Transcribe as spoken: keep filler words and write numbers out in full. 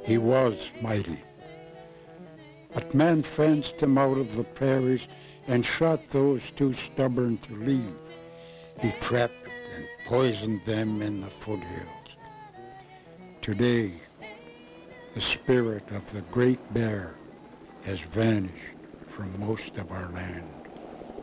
He was mighty. But man fenced him out of the prairies and shot those too stubborn to leave. He trapped and poisoned them in the foothills. Today, the spirit of the great bear has vanished from most of our land.